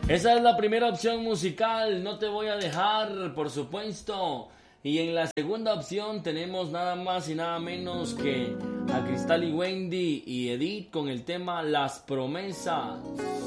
Esa es la primera opción musical, No te voy a dejar, por supuesto. Y en la segunda opción tenemos nada más y nada menos que a Cristal y Wendy y Edith con el tema Las Promesas.